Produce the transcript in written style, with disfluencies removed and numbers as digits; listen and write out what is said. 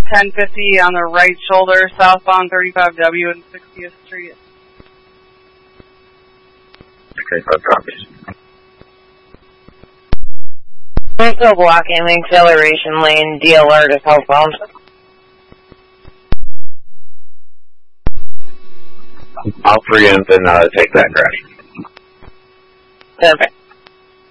1050 on the right shoulder, southbound 35W and 60th Street. Okay, so copies. Also blocking the acceleration lane, D-alert is outbound. I'll preempt and take that crash. Perfect.